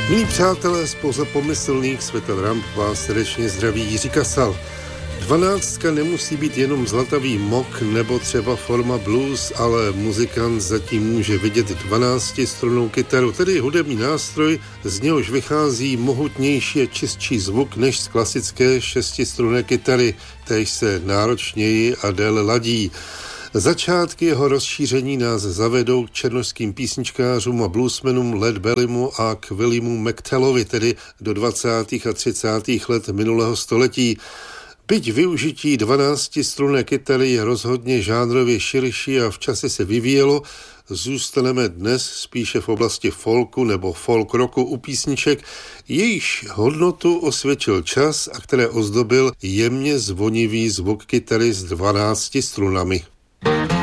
Milí přátelé, spoza pomyslných Světel Ramp vás srdečně zdraví Jiří Kasal. 12 nemusí být jenom zlatavý mok nebo třeba forma blues, ale muzikant zatím může vidět 12strunnou kytaru, tedy hudební nástroj, z něhož vychází mohutnější a čistší zvuk než z klasické 6strunné kytary, též se náročněji a déle ladí. Začátky jeho rozšíření nás zavedou k černošským písničkářům a bluesmenům Led Bellymu a k Williamu McTellovi, tedy do 20. a 30. let minulého století. Byť využití 12strunné kytary je rozhodně žánrově širší a v čase se vyvíjelo, zůstaneme dnes spíše v oblasti folku nebo folk rocku u písniček, jejíž hodnotu osvědčil čas a které ozdobil jemně zvonivý zvuk kytary s 12 strunami.